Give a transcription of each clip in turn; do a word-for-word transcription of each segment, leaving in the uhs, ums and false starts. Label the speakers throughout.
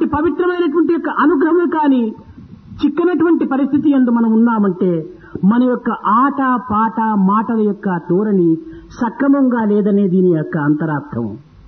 Speaker 1: పవిత్రమైనటువంటి యొక్క అనుగ్రహమే కానీ చిక్కనటువంటి పరిస్థితి యందు మనం ఉన్నామంటే మన యొక్క ఆట పాట మాటల యొక్క ధోరణి సక్రమంగా లేదనే దీని యొక్క అంతరార్థం.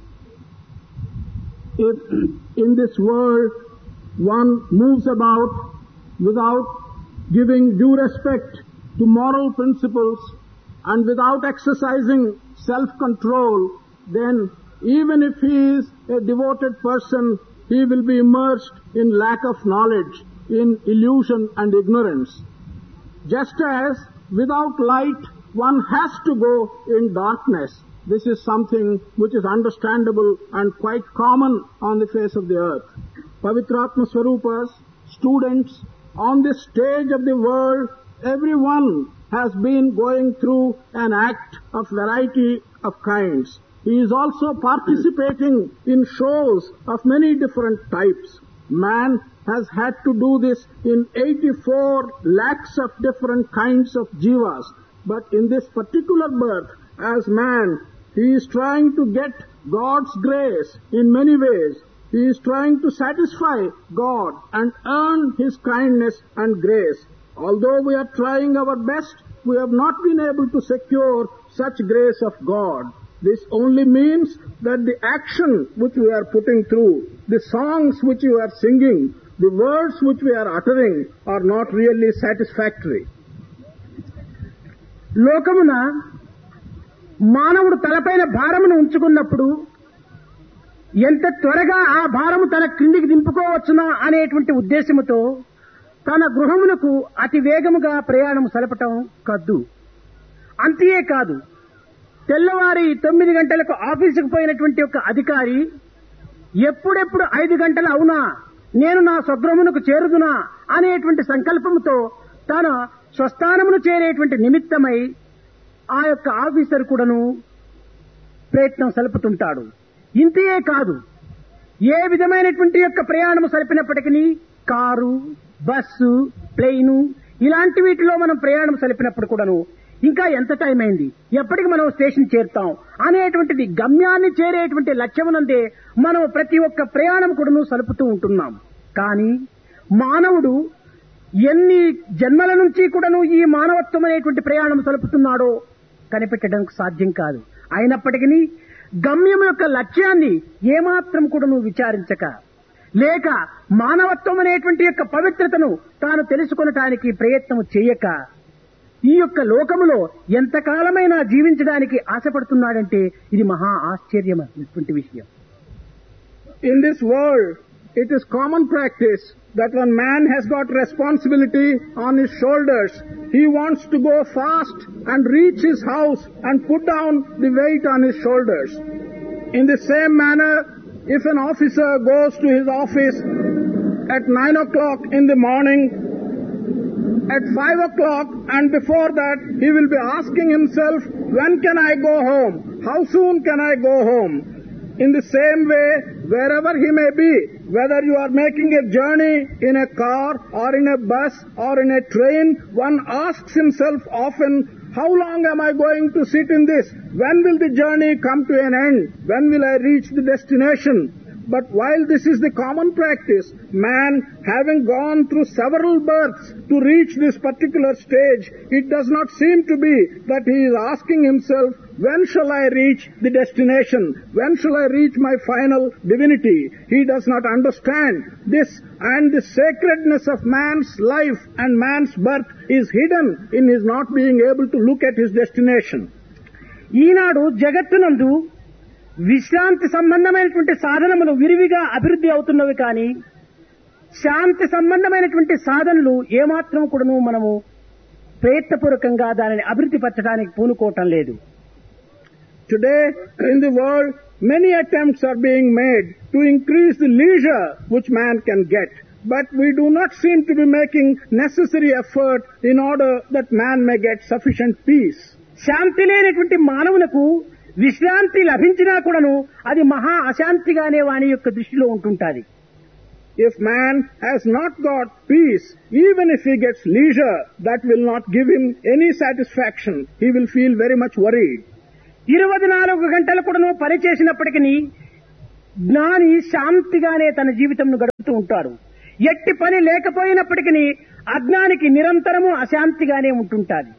Speaker 2: If in this world one moves about without giving due respect to moral principles and without exercising self-control, then even if he is a devoted person, he will be immersed in lack of knowledge, in illusion and ignorance. Just as without light one has to go in darkness, this is something which is understandable and quite common on the face of the earth. Pavitratma Swarupas, students, on this stage of the world, everyone has been going through an act of variety of kinds. He is also participating in shows of many different types. Man has had to do this in eighty-four lakhs of different kinds of jivas. But in this particular birth, as man, he is trying to get God's grace in many ways. He is trying to satisfy God and earn His kindness and grace. Although we are trying our best, we have not been able to secure such grace of God. This only means that the action which we are putting through, the songs which we are singing, the words which we are uttering are not really satisfactory.
Speaker 1: లోకమున మానవుడు తలపైన భారమును ఉంచుకున్నప్పుడు ఎంత త్వరగా ఆ భారము తన క్రిందికి దింపుకోవచ్చునా అనేటువంటి ఉద్దేశముతో తన గృహమునకు అతి వేగముగా ప్రయాణం సలపటం కద్దు. అంతేకాదు, తెల్లవారి తొమ్మిది గంటలకు ఆఫీసుకు పోయినటువంటి ఒక అధికారి ఎప్పుడెప్పుడు ఐదు గంటలు అవునా నేను నా స్వగృహమునకు చేరుదునా అనేటువంటి సంకల్పముతో తన స్వస్థానమును చేరేటువంటి నిమిత్తమై ఆ యొక్క ఆఫీసర్ కూడాను ప్రయత్నం సలుపుతుంటాడు. ఇంతే కాదు, ఏ విధమైనటువంటి యొక్క ప్రయాణము సలిపినప్పటికీ కారు, బస్సు, ప్లేను ఇలాంటి వీటిలో మనం ప్రయాణం సలిపినప్పుడు కూడాను ఇంకా ఎంత టైం అయింది, ఎప్పటికి మనం స్టేషన్ చేరుతాం అనేటువంటిది గమ్యాన్ని చేరేటువంటి లక్ష్యమునందే మనం ప్రతి ఒక్క ప్రయాణం కూడాను సలుపుతూ ఉంటున్నాం. కానీ మానవుడు ఎన్ని జన్మల నుంచి కూడాను ఈ మానవత్వం అనేటువంటి ప్రయాణం సలుపుతున్నాడో కనిపెట్టడానికి సాధ్యం కాదు. అయినప్పటికీ గమ్యం యొక్క లక్ష్యాన్ని ఏమాత్రం కూడాను విచారించక లేక మానవత్వం అనేటువంటి యొక్క పవిత్రతను తాను తెలుసుకొనటానికి ప్రయత్నం చేయక ఈ యొక్క లోకములో ఎంతకాలమైనా జీవించడానికి ఆశపడుతున్నాడంటే ఇది మహా ఆశ్చర్యమైనటువంటి విషయం.
Speaker 2: In this world, it is common practice that when man has got responsibility on his shoulders, he wants to go fast and reach his house and put down the weight on his shoulders. In the same manner, if an officer goes to his office at nine o'clock in the morning, at five o'clock and before that, he will be asking himself, when can I go home? How soon can I go home? In the same way, wherever he may be, whether you are making a journey in a car or in a bus or in a train, one asks himself often, how long am I going to sit in this? When will the journey come to an end? When will I reach the destination? But while this is the common practice, man, having gone through several births to reach this particular stage, it does not seem to be that he is asking himself, when shall I reach the destination? When shall I reach my final divinity? He does not understand this, and the sacredness of man's life and man's birth is hidden in his not being able to look at his destination.
Speaker 1: ఈనాడు జగత్తునందు విశ్రాంతి సంబంధమైనటువంటి సాధనములు విరివిగా అభివృద్ధి అవుతున్నవి, కానీ శాంతి సంబంధమైనటువంటి సాధనలు ఏమాత్రం కూడాను మనము ప్రయత్నపూర్వకంగా దానిని అభివృద్ధి పరచడానికి పూనుకోవటం లేదు.
Speaker 2: Today in the world, many attempts are being made to increase the leisure which man can get, but we do not seem to be making necessary effort in order that man may get sufficient peace.
Speaker 1: శాంతి లేనటువంటి మానవులకు విశ్రాంతి లభించినా కూడాను అది మహా అశాంతిగానే వాని యొక్క దృష్టిలో ఉంటుంటాది.
Speaker 2: If man has not got peace, even if he gets leisure, that will not give him any satisfaction. He will feel very much worried.
Speaker 1: ఇరవై నాలుగు గంటలు కూడాను పని చేసినప్పటికీ జ్ఞాని శాంతిగానే తన జీవితంను గడుపుతూ ఉంటాడు. ఎట్టి పని లేకపోయినప్పటికీ అజ్ఞానికి నిరంతరము అశాంతిగానే ఉంటుంటాది.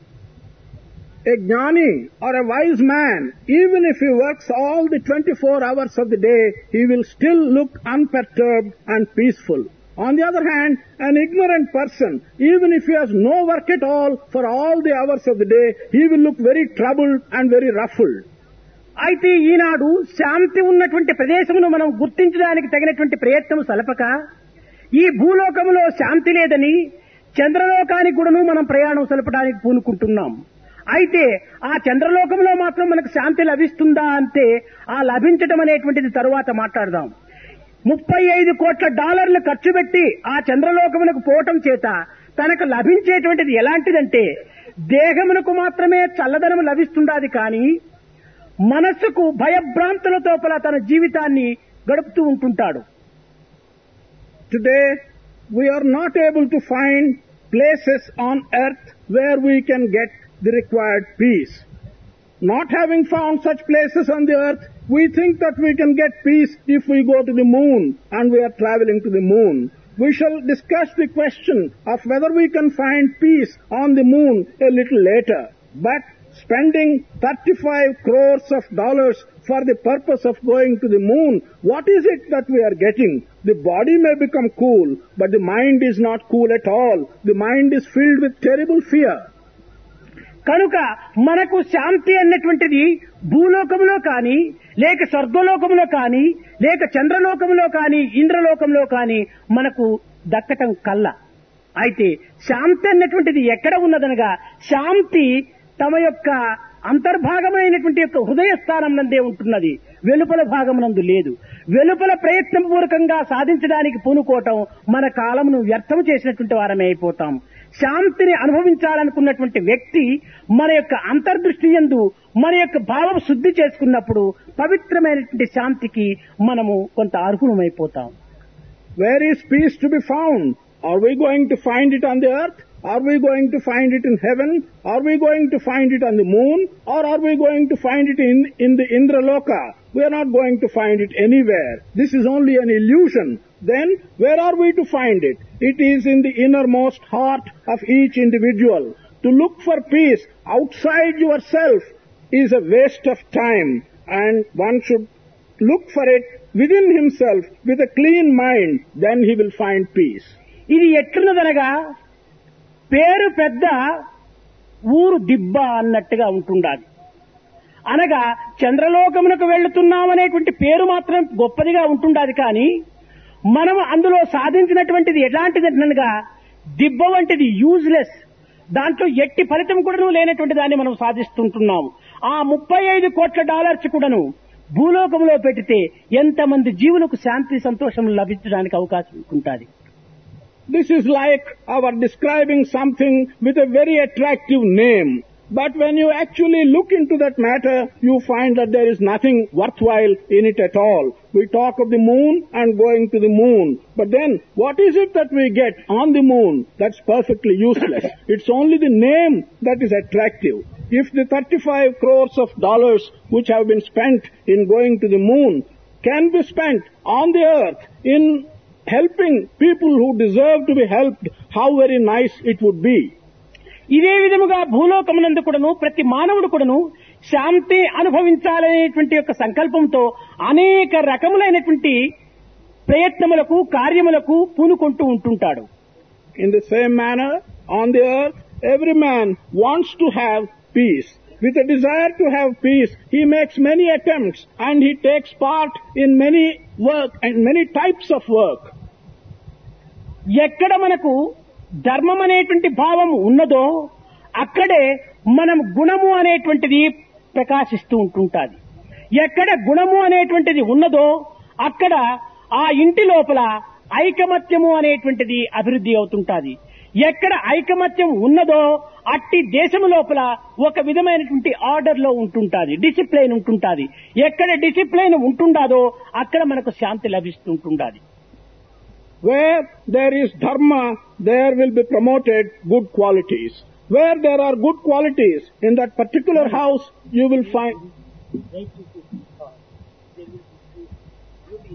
Speaker 2: A jnani or a wise man, even if he works all the twenty-four hours of the day, he will still look unperturbed and peaceful. On the other hand, an ignorant person, even if he has no work at all for all the hours of the day, he will look very troubled and very ruffled.
Speaker 1: అయితే ఈనాడు శాంతి ఉన్నటువంటి ప్రదేశమును మనం గుర్తించడానికి తగినటువంటి ప్రయత్నం సలపక ఈ భూలోకములో శాంతి లేదని చంద్రలోకానికి కూడాను మనం ప్రయాణం సలపడానికి పూనుకుంటున్నాం. అయితే ఆ చంద్రలోకంలో మాత్రం మనకు శాంతి లభిస్తుందా అంటే ఆ లభించటం అనేటువంటిది తరువాత మాట్లాడదాం. ముప్పై ఐదు కోట్ల డాలర్లు ఖర్చు పెట్టి ఆ చంద్రలోకమునకు పోవటం చేత తనకు లభించేటువంటిది ఎలాంటిదంటే దేహమునకు మాత్రమే చల్లదనం లభిస్తుండాది, కానీ మనస్సుకు భయభ్రాంతులతో పల తన జీవితాన్ని గడుపుతూ ఉంటుంటాడు.
Speaker 2: Today we are not able to find places on earth where we can get the required peace. Not having found such places on the earth, we think that we can get peace if we go to the moon and we are traveling to the moon. We shall discuss the question of whether we can find peace on the moon a little later. But spending thirty-five crores of dollars for the purpose of going to the moon, what is it that we are getting? The body may become cool, but the mind is not cool at all. The mind is filled with terrible fear.
Speaker 1: కనుక మనకు శాంతి అన్నటువంటిది భూలోకంలో కానీ లేక స్వర్గలోకంలో కానీ లేక చంద్రలోకంలో కానీ ఇంద్రలోకంలో కానీ మనకు దక్కటం కల్ల. అయితే శాంతి అన్నటువంటిది ఎక్కడ ఉన్నదనగా శాంతి తమ యొక్క అంతర్భాగమైనటువంటి యొక్క హృదయ స్థానం నందే ఉంటున్నది, వెలుపల భాగం నందు లేదు. వెలుపల ప్రయత్నపూర్వకంగా సాధించడానికి పూనుకోవటం మన కాలమును వ్యర్థం చేసినటువంటి వారమే అయిపోతాం. శాంతిని అనుభవించాలనుకున్నటువంటి వ్యక్తి మన యొక్క అంతర్దృష్టి యందు మన యొక్క భావం శుద్ధి చేసుకున్నప్పుడు పవిత్రమైనటువంటి శాంతికి మనము కొంత అర్హులమైపోతాం.
Speaker 2: Where is peace to be found? Are we going to find it on the earth? Are we going to find it in heaven? Are we going to find it on the moon? Or are we going to find it in, in the Indraloka? We are not going to find it anywhere. This is only an illusion. Then, where are we to find it? It is in the innermost heart of each individual. To look for peace outside yourself is a waste of time, and one should look for it within himself with a clean mind. Then he will find peace.
Speaker 1: ఇది ఎట్లున్నదనగా పేరు పెద్ద ఊరు దిబ్బ అన్నట్టుగా ఉంటుండాలి. అనగా చంద్రలోకమునకు వెళ్తున్నామనేటువంటి పేరు మాత్రం గొప్పదిగా ఉంటుండాలి, కానీ మనం అందులో సాధించినటువంటిది ఎలాంటిదనగా దిబ్బ వంటిది, యూజ్లెస్. దాంట్లో ఎట్టి ఫలితం కూడాను లేనటువంటి దాన్ని మనం సాధిస్తుంటున్నాము. ఆ ముప్పై ఐదు కోట్ల డాలర్స్ కూడాను భూలోకంలో పెడితే ఎంతమంది జీవులకు శాంతి సంతోషం లభించడానికి అవకాశం ఉంటుంది.
Speaker 2: This is like our describing something with a very attractive name. But when you actually look into that matter, you find that there is nothing worthwhile in it at all. We talk of the moon and going to the moon. But then, what is it that we get on the moon? That's perfectly useless. It's only the name that is attractive. If the thirty-five crores of dollars which have been spent in going to the moon can be spent on the earth in helping people who deserve to be helped, how very nice it would be.
Speaker 1: ఇదే విధముగా భూలోకమునందు కూడాను ప్రతి మానవుడు కూడాను శాంతి అనుభవించాలనేటువంటి యొక్క సంకల్పంతో అనేక రకములైనటువంటి ప్రయత్నములకు కార్యములకు పూనుకుంటూ ఉంటుంటాడు.
Speaker 2: In the same manner, on the earth, every man wants to have peace. With a desire to have peace, he makes many attempts and he takes part in many work and many types of work.
Speaker 1: ఎక్కడ మనకు ధర్మం అనేటువంటి భావం ఉన్నదో అక్కడే మనం గుణము అనేటువంటిది ప్రకాశిస్తూ ఉంటుంటాది. ఎక్కడ గుణము అనేటువంటిది ఉన్నదో అక్కడ ఆ ఇంటి లోపల ఐకమత్యము అనేటువంటిది అభివృద్ధి అవుతుంటాది. ఎక్కడ ఐకమత్యం ఉన్నదో అట్టి దేశము లోపల ఒక విధమైనటువంటి ఆర్డర్ లో ఉంటుంటాది, డిసిప్లైన్ ఉంటుంటాది. ఎక్కడ డిసిప్లైన్ ఉంటుండాదో అక్కడ మనకు శాంతి లభిస్తుంటుండాది.
Speaker 2: Where there is dharma, there will be promoted good qualities. Where there are good qualities in that particular house, you will find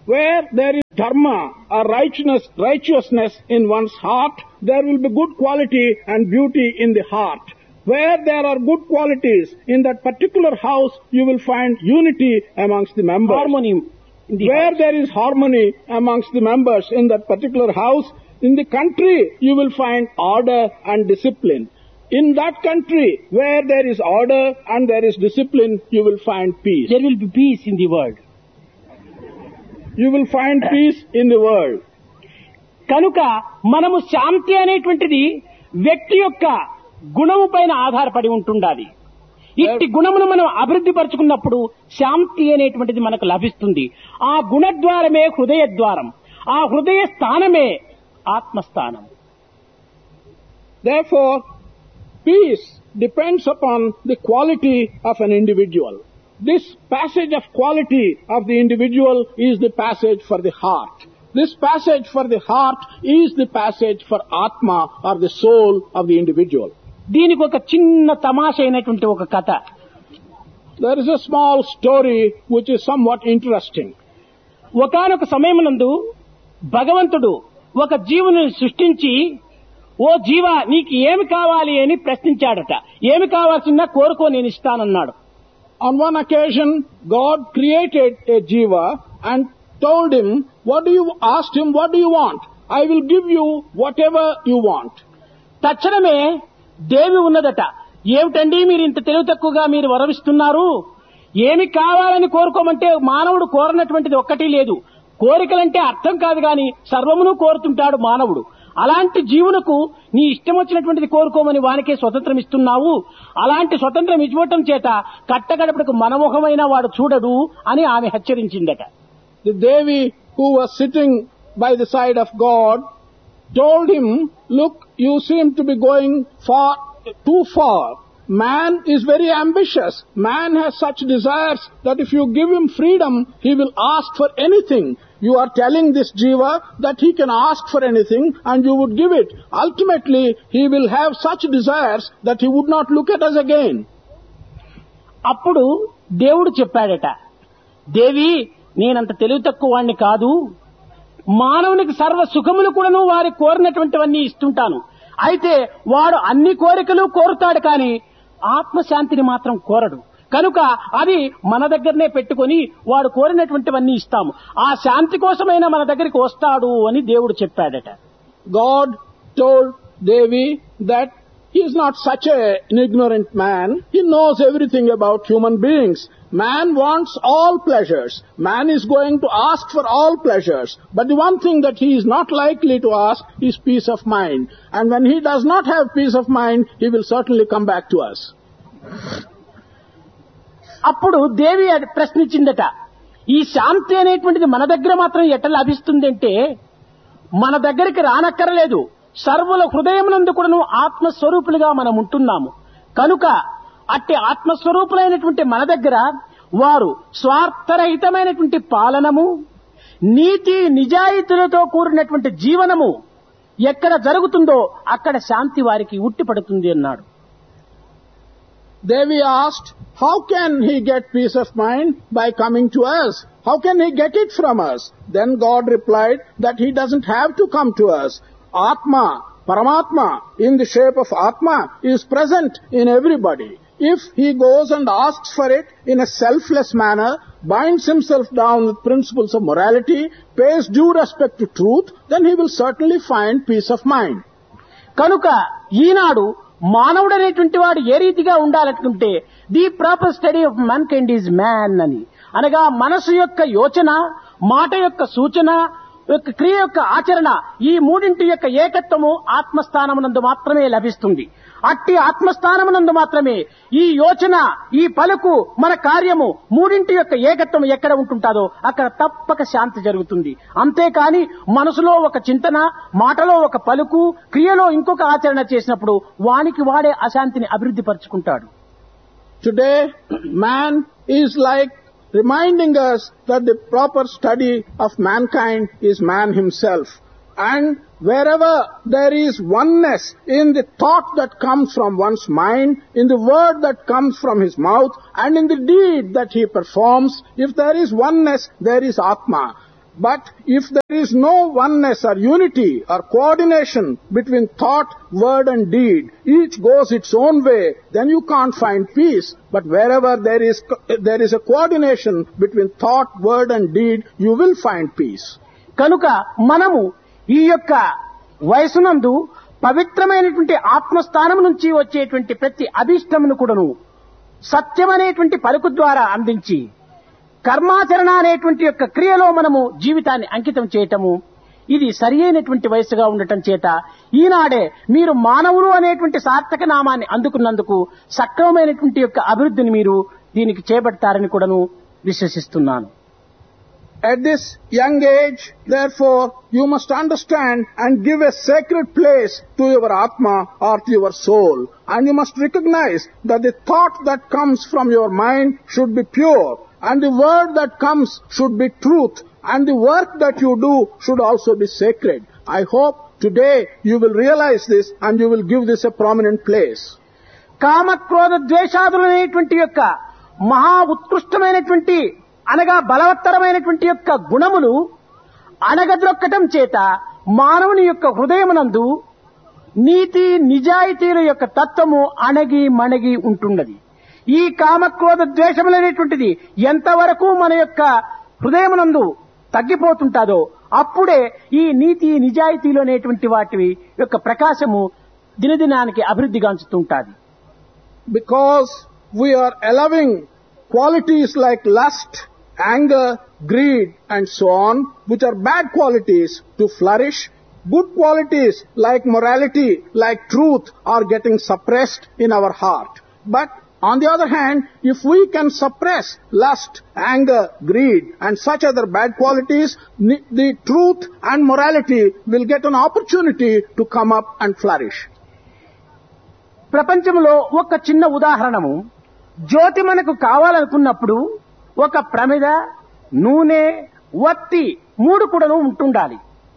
Speaker 2: where there is dharma or righteousness, righteousness in one's heart, there will be good quality and beauty in the heart. Where there are good qualities in that particular house, you will find unity amongst the members.
Speaker 1: Harmony in the
Speaker 2: Where
Speaker 1: house.
Speaker 2: there is harmony amongst the members in that particular house, in the country, you will find order and discipline. In that country, where there is order and there is discipline, you will find peace.
Speaker 1: There will be peace in the world.
Speaker 2: You will find peace in the world.
Speaker 1: కనుక మనము శాంతి అనేటువంటిది వ్యక్తి యొక్క గుణము పైన ఆధారపడి ఉంటుండాలి. ఇట్టి గుణమును మనం అభివృద్ధి పరుచుకున్నప్పుడు శాంతి అనేటువంటిది మనకు లభిస్తుంది. ఆ గుణద్వారమే హృదయ ద్వారం. ఆ హృదయ స్థానమే ఆత్మస్థానం.
Speaker 2: Therefore, peace depends upon the quality of an individual. This passage of quality of the individual is the passage for the heart. This passage for the heart is the passage for Atma or the soul of the individual.
Speaker 1: దీనికి ఒక చిన్న తమాష అయినటువంటి ఒక కథ.
Speaker 2: There is a small story which is somewhat interesting.
Speaker 1: ఒకానొక సమయమునందు భగవంతుడు ఒక జీవుని సృష్టించి, ఓ జీవా నీకు ఏమి కావాలి అని ప్రశ్నించాడట. ఏమి కావాల్సిందా కోరుకో నేను ఇస్తానన్నాడు.
Speaker 2: On one occasion, God created a jiva and told him, what do you, asked him, what do you want? I will give you whatever you want.
Speaker 1: తక్షణమే దేవి ఉన్నదట. ఏమిటండి మీరు ఇంత తెలివి తక్కువగా మీరు వరవిస్తున్నారు? ఏమి కావాలని కోరుకోమంటే మానవుడు కోరనటువంటిది ఒక్కటి లేదు. కోరికలంటే అర్థం కాదు గాని సర్వమును కోరుతుంటాడు మానవుడు. అలాంటి జీవునకు నీ ఇష్టం వచ్చినటువంటిది కోరుకోమని వానికే స్వతంత్రం ఇస్తున్నావు. అలాంటి స్వతంత్రం ఇవ్వటం చేత కట్టగడపడకు మనమోహమైన వాడు చూడడు అని ఆమె హెచ్చరించిందట.
Speaker 2: The Devi who was sitting by the side of God told him, look, you seem to be going far, too far. Man is very ambitious. Man has such desires that if you give him freedom, he will ask for anything. You are telling this jiva that he can ask for anything and you would give it. Ultimately, he will have such desires that he would not look at us again.
Speaker 1: అప్పుడు దేవుడు చెప్పాడట, దేవి నేనంత తెలివి తక్కువ వాణ్ణి కాదు. మానవునికి సర్వ సుఖములు కూడాను వారి కోరినటువంటివన్నీ ఇస్తుంటాను. అయితే వాడు అన్ని కోరికలు కోరుతాడు కానీ ఆత్మశాంతిని మాత్రం కోరడు. కనుక అది మన దగ్గరనే పెట్టుకొని వాడు కోరినటువంటివన్నీ ఇస్తాము. ఆ శాంతి కోసమైనా మన దగ్గరికి వస్తాడు అని దేవుడు చెప్పాడట.
Speaker 2: God told Devi that he is not such a, an ignorant man. He knows everything about human beings. Man wants all pleasures. Man is going to ask for all pleasures. But the one thing that he is not likely to ask is peace of mind. And when he does not have peace of mind, he will certainly come back to us.
Speaker 1: అప్పుడు దేవి ప్రశ్నించిందట, ఈ శాంతి అనేటువంటిది మన దగ్గర మాత్రం ఎట్లా లభిస్తుంది అంటే, మన దగ్గరికి రానక్కరలేదు. సర్వుల హృదయమునందు కూడాను ఆత్మస్వరూపులుగా మనం ఉంటున్నాము. కనుక అట్టి ఆత్మస్వరూపులైనటువంటి మన దగ్గర వారు స్వార్థరహితమైనటువంటి పాలనము, నీతి నిజాయితీలతో కూడినటువంటి జీవనము ఎక్కడ జరుగుతుందో అక్కడ శాంతి వారికి ఉట్టిపడుతుంది అన్నాడు.
Speaker 2: Devi asked, how can he get peace of mind? By coming to us. How can he get it from us? Then God replied that he doesn't have to come to us. Atma, Paramatma, in the shape of Atma, is present in everybody. If he goes and asks for it in a selfless manner, binds himself down with principles of morality, pays due respect to truth, then he will certainly find peace of mind.
Speaker 1: కనుక ఈనాడు మానవుడు అనేటువంటి వాడు ఏ రీతిగా ఉండాలనుకుంటే, the proper study of man kind is man అని అనగా మనసు యొక్క యోచన, మాట యొక్క సూచన, యొక్క క్రియ యొక్క ఆచరణ, ఈ మూడింటి యొక్క ఏకత్వము ఆత్మస్థానమునందు మాత్రమే లభిస్తుంది. అట్టి ఆత్మస్థానమునందు మాత్రమే ఈ యోచన, ఈ పలుకు, మన కార్యము మూడింటి యొక్క ఏకత్వం ఎక్కడ ఉంటుంటాదో అక్కడ తప్పక శాంతి జరుగుతుంది. అంతేకాని మనసులో ఒక చింతన, మాటలో ఒక పలుకు, క్రియలో ఇంకొక ఆచరణ చేసినప్పుడు వానికి వాడే అశాంతిని అభివృద్ధి పరుచుకుంటాడు.
Speaker 2: Today, man is like reminding us that the proper study of mankind is man himself. And wherever there is oneness in the thought that comes from one's mind, in the word that comes from his mouth, and in the deed that he performs, if there is oneness, there is Atma. But if there is no oneness or unity or coordination between thought, word and deed, each goes its own way, then you can't find peace. But wherever there is, there is a coordination between thought, word and deed, you will find peace.
Speaker 1: కనుక మనము ఈ యొక్క వయసునందు పవిత్రమైనటువంటి ఆత్మస్థానం నుంచి వచ్చేటువంటి ప్రతి అభిష్టమును కూడాను సత్యమనేటువంటి పలుకు ద్వారా అందించి కర్మాచరణ అనేటువంటి యొక్క క్రియలో మనము జీవితాన్ని అంకితం చేయటము ఇది సరి అయినటువంటి వయసుగా ఉండటం చేత ఈనాడే మీరు మానవులు అనేటువంటి సార్థక నామాన్ని అందుకున్నందుకు సక్రమమైనటువంటి యొక్క అభివృద్ధిని మీరు దీనికి చేపడతారని కూడాను విశ్వసిస్తున్నాను.
Speaker 2: At this young age, therefore, you must understand and give a sacred place to your Atma or to your soul. And you must recognize that the thought that comes from your mind should be pure. And the word that comes should be truth. And the work that you do should also be sacred. I hope today you will realize this and you will give this a prominent place.
Speaker 1: కామ క్రోధ ద్వేషాదులు అనేటువంటి యొక్క మహా ఉత్కృష్టమైనటువంటి అనగా బలవత్తరమైనటువంటి యొక్క గుణములు అణగద్రొక్కటం చేత మానవుని యొక్క హృదయమునందు నీతి నిజాయితీల యొక్క తత్వము అణగి మణగి ఉంటున్నది. ఈ కామక్రోధ ద్వేషములనేటువంటిది ఎంతవరకు మన యొక్క హృదయమునందు తగ్గిపోతుంటాదో అప్పుడే ఈ నీతి నిజాయితీలు అనేటువంటి వాటి యొక్క ప్రకాశము దినదినానికి అభివృద్ధిగాంచుతుంటాది.
Speaker 2: Because we are allowing qualities like lust, anger, greed and so on, which are bad qualities, to flourish, good qualities like morality, like truth are getting suppressed in our heart. But on the other hand, if we can suppress lust, anger, greed and such other bad qualities, the truth and morality will get an opportunity to come up and flourish.
Speaker 1: ప్రపంచంలో ఒక చిన్న ఉదాహరణము, జ్యోతి మనకు కావాలనుకున్నప్పుడు ఒక ప్రమిద, నూనె, వత్తి మూడు కూడాను ఉంటుండాలి.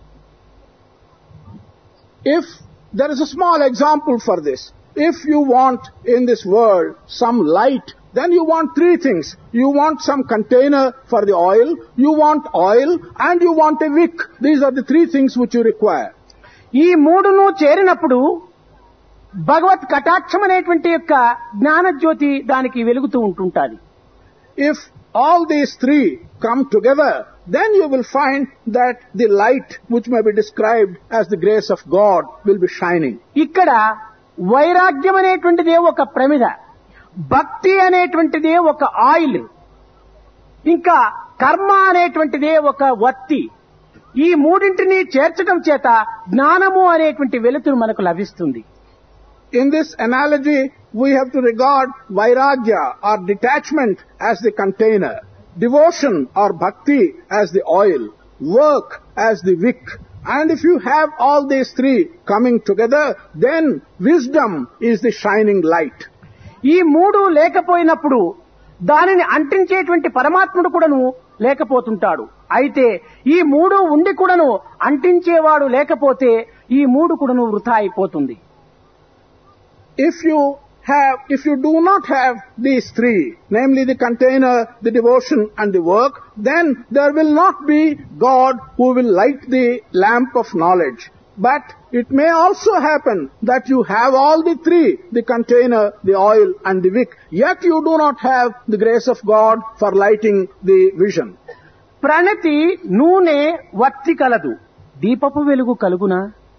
Speaker 2: If there is a small example for this, if you want in this world some light, then you want three things. You want some container for the oil, you want oil and you want a wick. These are the three things which you require.
Speaker 1: ఈ మూడును చేరినప్పుడు భగవత్ కటాక్షం అనేటువంటి యొక్క జ్ఞాన జ్యోతి దానికి వెలుగుతూ ఉంటుంటాది.
Speaker 2: If all these three come together, then you will find that the light which may be described as the grace of God will be shining.
Speaker 1: ఇక్కడ వైరాగ్యం అనేటువంటిదే ఒక ప్రమిద, భక్తి అనేటువంటిదే ఒక ఆయిల్, ఇంకా కర్మ అనేటువంటిదే ఒక వత్తి. ఈ మూడింటిని చేర్చడం చేత జ్ఞానము అనేటువంటి వెలుతురు మనకు లభిస్తుంది.
Speaker 2: In this analogy, we have to regard vairagya or detachment as the container, devotion or bhakti as the oil, work as the wick. And if you have all these three coming together, then wisdom is the shining light.
Speaker 1: ఈ మూడు లేకపోయినప్పుడు దానిని అంటించేటువంటి పరమాత్ముడు కూడాను లేకపోతుంటాడు. అయితే ఈ మూడు ఉండి కూడాను అంటించేవాడు లేకపోతే ఈ మూడు కూడాను వృథా అయిపోతుంది.
Speaker 2: If you have, if you do not have these three, namely the container, the devotion and the work, then there will not be God who will light the lamp of knowledge. But it may also happen that you have all the three, the container, the oil and the wick, yet you do not have the grace of God for lighting the vision.
Speaker 1: ప్రణతి నూనె వత్తి కలదు, దీపపు వెలుగు కలుగునా?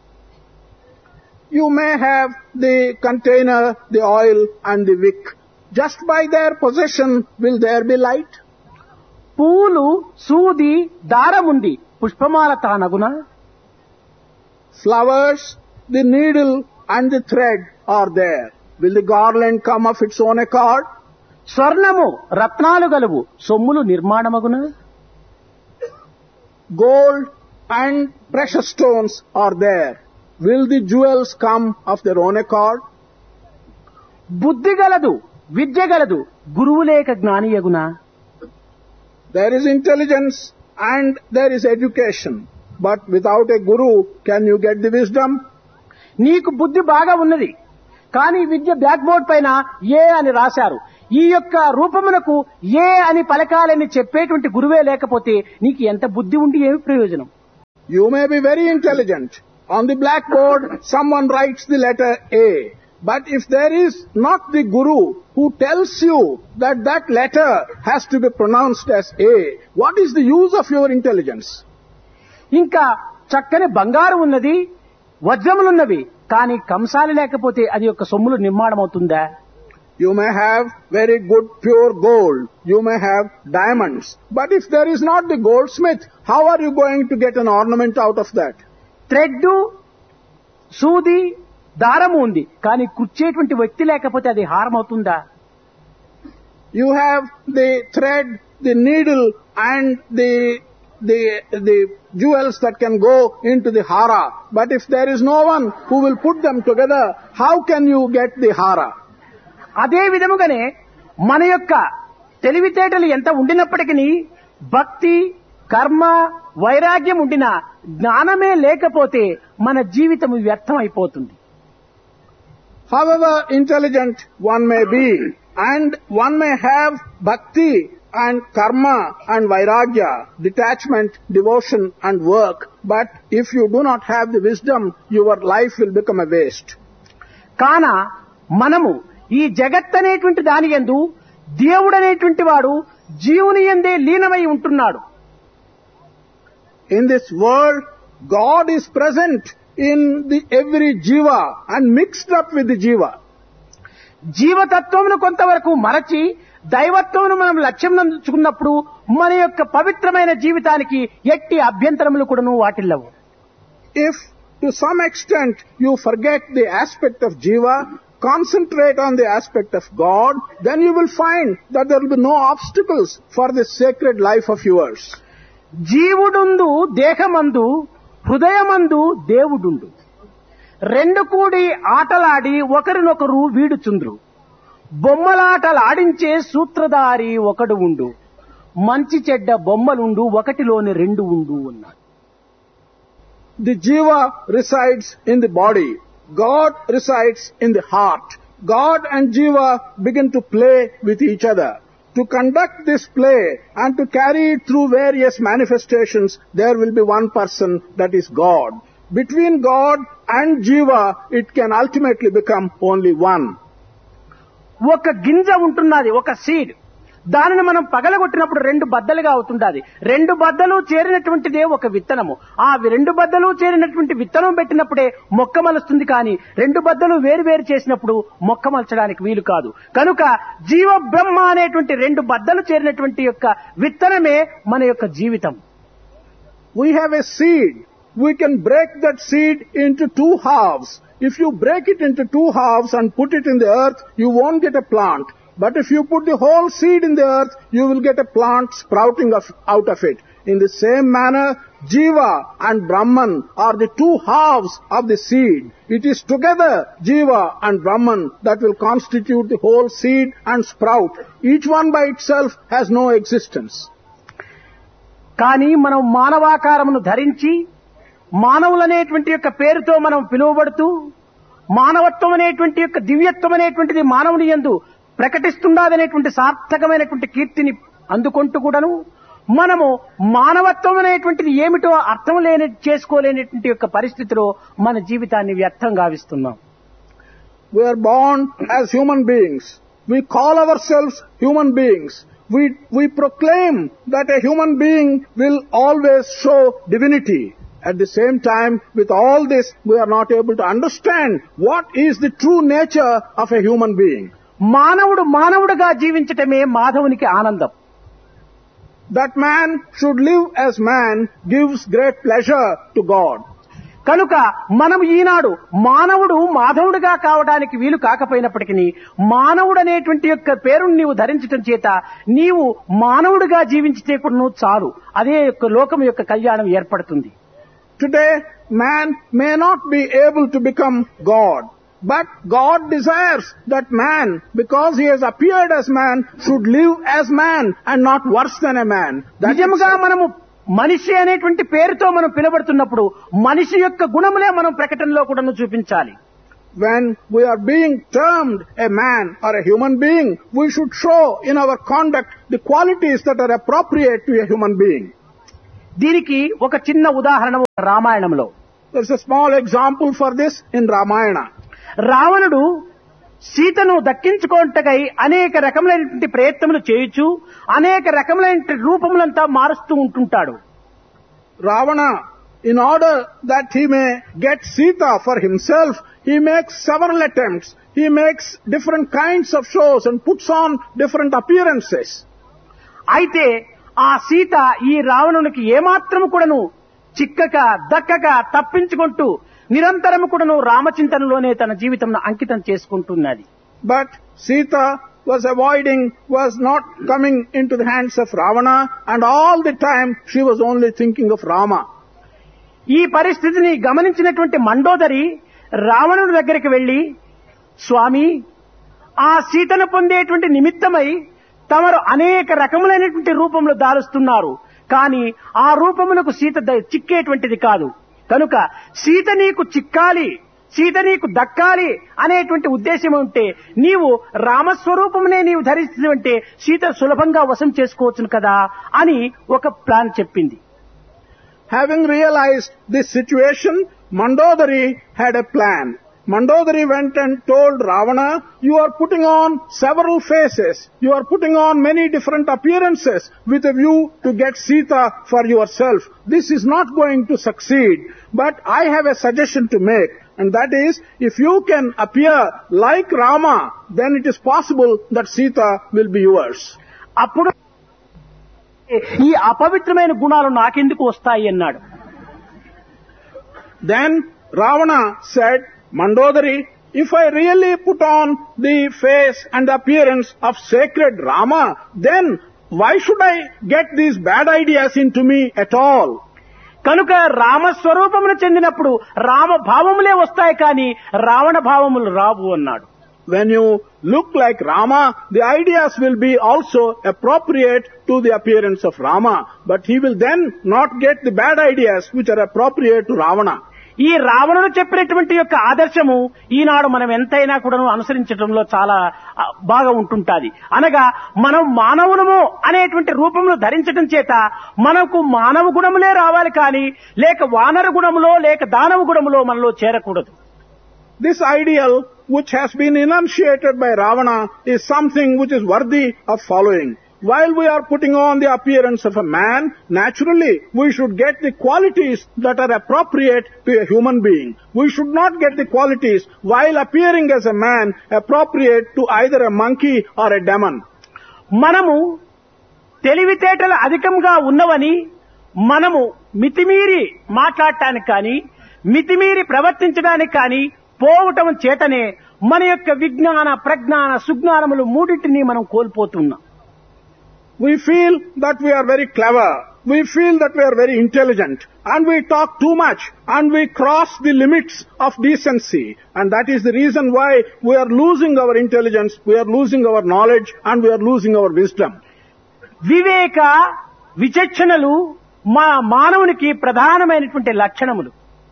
Speaker 2: You may have the container, the oil and the wick. Just by their possession will there be light?
Speaker 1: పూలు, సూది, దారముంది, పుష్పమాల తానగునా?
Speaker 2: Flowers, the needle and the thread are there. Will the garland come of its own accord?
Speaker 1: స్వర్ణము, రత్నాలు గలవు, సొమ్ములు నిర్మాణమగునా?
Speaker 2: Gold and precious stones are there. Will the jewels come of their own accord?
Speaker 1: బుద్ధి గలదు, విద్య గలదు, గురువు లేక జ్ఞానియగునా?
Speaker 2: There is intelligence and there is education. But without a guru, can you get the wisdom?
Speaker 1: నీకు బుద్ధి బాగా ఉన్నది, కానీ విద్య బ్లాక్ బోర్డ్ పైన ఏ అని రాశారు. ఈ యొక్క రూపమునకు ఏ అని పలకాలని చెప్పేటువంటి గురువే లేకపోతే నీకు ఎంత బుద్ధి ఉండి ఏమి ప్రయోజనం?
Speaker 2: You may be very intelligent. On the blackboard, someone writes the letter A. But if there is not the guru who tells you that that letter has to be pronounced as A, what is the use of your intelligence?
Speaker 1: ఇంకా చక్కని బంగారం ఉన్నది, వజ్రములున్నవి, కానీ కంసాలి లేకపోతే అది యొక్క సొమ్ములు నిర్మాణం అవుతుందా?
Speaker 2: You may have very good pure gold. You may have diamonds. But if there is not the goldsmith, how are you going to get an ornament out of that?
Speaker 1: Thread, సూది, దారము ఉంది, కానీ కుచ్చేటువంటి వ్యక్తి లేకపోతే అది హారం అవుతుందా?
Speaker 2: You have the thread, the needle and the the the jewels that can go into the hara. But if there is no one who will put them together, how can you get the hara?
Speaker 1: అదే విధముగానే మన యొక్క తెలివితేటలు ఎంత ఉండినప్పటికీ భక్తి, కర్మ, వైరాగ్యం ఉండినా జ్ఞానమే లేకపోతే మన జీవితం వ్యర్థం అయిపోతుంది.
Speaker 2: However intelligent one may be, and one may have bhakti and karma and vairagya, detachment, devotion and work, but if you do not have the wisdom, your life will become a waste.
Speaker 1: కాన మనము ఈ జగత్ అనేటువంటి దాని యందు దేవుడు అనేటువంటి వాడు జీవుని యందే లీనమై ఉంటున్నాడు.
Speaker 2: In this world, God is present in the every jiva and mixed up with the jiva.
Speaker 1: జీవతత్వమును కొంతవరకు మరచి దైవత్వమును మనం లక్ష్యం నంచుకున్నప్పుడు మన యొక్క పవిత్రమైన జీవితానికి ఎట్టి అభ్యంతరములు కూడాను వాటిల్లవు.
Speaker 2: If to some extent you forget the aspect of jiva, concentrate on the aspect of God, then you will find that there will be no obstacles for this sacred life of yours.
Speaker 1: జీవుడుందు దేహమందు, హృదయమందు దేవుడుండు, రెండు కూడి ఆటలాడి ఒకరినొకరు వీడుచుంద్రు, బొమ్మలాటలాడించే సూత్రధారి ఒకడు ఉండు, మంచి చెడ్డ బొమ్మలుండు, ఒకటిలోని రెండు ఉండు అన్నాడు.
Speaker 2: The jiva resides in the body. God resides in the heart. God and jiva begin to play with each other. To conduct this play and to carry it through various manifestations, there will be one person, that is God. Between God and jiva, it can ultimately become only one.
Speaker 1: ఒక గింజ ఉంటున్నది, ఒక seed. దానిని మనం పగలగొట్టినప్పుడు రెండు బద్దలుగా అవుతుండాలి. రెండు బద్దలు చేరినటువంటిదే ఒక విత్తనము. ఆ రెండు బద్దలు చేరినటువంటి విత్తనం పెట్టినప్పుడే మొక్క మలుస్తుంది. కానీ రెండు బద్దలు వేరు వేరు చేసినప్పుడు మొక్క మలచడానికి వీలు కాదు. కనుక జీవ బ్రహ్మ అనేటువంటి రెండు బద్దలు చేరినటువంటి యొక్క విత్తనమే మన యొక్క జీవితం.
Speaker 2: We have a seed. We can break that seed into two halves. If you break it into two halves and put it in the earth, you won't get a plant. But if you put the whole seed in the earth, you will get a plant sprouting of, out of it. In the same manner, Jiva and Brahman are the two halves of the seed. It is together, Jiva and Brahman, that will constitute the whole seed and sprout. Each one by itself has no existence.
Speaker 1: కానీ మనం మానవాకారమును ధరించి మానవులనేటువంటి యొక్క పేరుతో మనం పిలువబడుతూ మానవత్వం అనేటువంటి యొక్క దివ్యత్వం అనేటువంటిది మానవుని యందు ప్రకటిస్తుండాలనేటువంటి సార్థకమైనటువంటి కీర్తిని అందుకుంటూ కూడాను మనము మానవత్వం అనేటువంటిది ఏమిటో అర్థం లేని చేసుకోలేనటువంటి యొక్క పరిస్థితిలో మన జీవితాన్ని వ్యర్థం గావిస్తున్నాం.
Speaker 2: We are born as human beings. We call ourselves human beings. We, we proclaim that a human being will always show divinity. At the same time, with all this, we are not able to understand what is the true nature of a human being.
Speaker 1: మానవుడు మానవుడుగా జీవించటమే మాధవునికి ఆనందం.
Speaker 2: That man should live as man gives great pleasure to God.
Speaker 1: కనుక మనం ఈనాడు మానవుడు మాధవుడుగా కావడానికి వీలు కాకపోయినప్పటికీ మానవుడు అనేటువంటి యొక్క పేరును నీవు ధరించటం చేత నీవు మానవుడుగా జీవించితే కూడా చాలు, అదే యొక్క లోకం యొక్క కళ్యాణం ఏర్పడుతుంది.
Speaker 2: Today, man may not be able to become God. But God desires that man, because he has appeared as man, should live as man and not worse than a man.
Speaker 1: నిజముగా మనము మనిషి అనేటువంటి పేరుతో మనం పిలువబడుతున్నప్పుడు మనిషి యొక్క గుణములే మనం ప్రకటనలో కూడా చూపించాలి.
Speaker 2: when we are being termed a man or a human being, we should show in our conduct the qualities that are appropriate to a human being.
Speaker 1: దీనికి ఒక చిన్న ఉదాహరణ రామాయణంలో.
Speaker 2: There's a small example for this in Ramayana.
Speaker 1: రావణుడు సీతను దక్కించుకోవటకై అనేక రకములైనటువంటి ప్రయత్నములు చేయుచు అనేక రకములైన రూపములంతా మారుస్తూ ఉంటుంటాడు.
Speaker 2: Ravana, in order that he may get Sita for himself, he makes several attempts. He makes different kinds of shows and puts on different appearances.
Speaker 1: అయితే ఆ సీత ఈ రావణునికి ఏమాత్రము కూడాను చిక్కక దక్కక తప్పించుకుంటూ నిరంతరము కూడాను రామచింతనలోనే తన జీవితం అంకితం చేసుకుంటున్నది.
Speaker 2: But Sita was avoiding, was not coming into the hands of Ravana, and all the time she was only thinking of Rama.
Speaker 1: ఈ పరిస్థితిని గమనించినటువంటి మండోదరి రావణుడి దగ్గరికి వెళ్లి, స్వామి, ఆ సీతను పొందేటువంటి నిమిత్తమై తమరు అనేక రకములైనటువంటి రూపంలో దారుస్తున్నారు, కానీ ఆ రూపములకు సీత చిక్కేటువంటిది కాదు. కనుక సీత నీకు చిక్కాలి, సీత నీకు దక్కాలి అనేటువంటి ఉద్దేశం ఉంటే నీవు రామస్వరూపమునే నీవు ధరిస్తుంటే సీత సులభంగా వశం చేసుకోవచ్చును కదా అని ఒక ప్లాన్ చెప్పింది.
Speaker 2: Having realized this situation, Mandodari had a plan. Mandodari went and told Ravana, you are putting on several faces, you are putting on many different appearances with a view to get Sita for yourself. This is not going to succeed, but I have a suggestion to make, and that is, if you can appear like Rama, then it is possible that Sita will be yours.
Speaker 1: అప్పుడు ఈ అపవిత్రమైన గుణాలు నాకెందుకు వస్తాయి అన్నాడు.
Speaker 2: Then Ravana said, Mandodari, if I really put on the face and appearance of sacred Rama, then why should I get these bad ideas into me at all?
Speaker 1: కనుక రామస్వరూపమును చెందినప్పుడు రామ భావములే వస్తాయి, కానీ రావణ భావములు రావు అన్నాడు.
Speaker 2: When you look like Rama, the ideas will be also appropriate to the appearance of Rama, but he will then not get the bad ideas which are appropriate to Ravana.
Speaker 1: ఈ రావణుడు చెప్పినటువంటి యొక్క ఆదర్శము ఈనాడు మనం ఎంతైనా కూడా అనుసరించడంలో చాలా బాగా ఉంటుంటాది. అనగా మనం మానవులము అనేటువంటి రూపంలో ధరించడం చేత మనకు మానవ గుణములే రావాలి, కానీ లేక వానర గుణములో లేక దానవ గుణములో మనలో చేరకూడదు.
Speaker 2: This ideal which has been enunciated by Ravana is something which is worthy of following. While we are putting on the appearance of a man, naturally we should get the qualities that are appropriate to a human being. We should not get the qualities while appearing as a man appropriate to either a monkey or a demon.
Speaker 1: మనము తెలివితేటలు అధికంగా ఉన్నవని మనము మితిమీరి మాట్లాడటానికి కానీ మితిమీరి ప్రవర్తించడానికి కానీ పోవటం చేతనే మన యొక్క విజ్ఞాన ప్రజ్ఞాన సుజ్ఞానములు మూడింటిని మనం కోల్పోతున్నాం.
Speaker 2: We feel that we are very clever, we feel that we are very intelligent, and we talk too much, and we cross the limits of decency, and that is the reason why we are losing our intelligence, we are losing our knowledge, and we are losing our wisdom.
Speaker 1: వివేక విచక్షణలు మా మానవునికి ప్రధానమైనటువంటి లక్షణములు.